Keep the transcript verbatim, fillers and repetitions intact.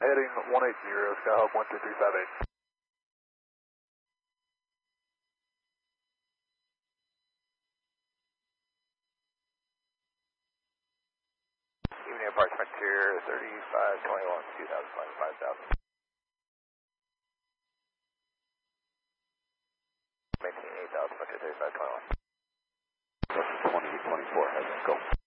Heading one eight zero, Skyhawk one two three five eight. Evening Park Frontier thirty-five twenty-one, two thousand five thousand. Maintain eight thousand, Frontier thirty-five twenty-one. twenty twenty-four, heads, go.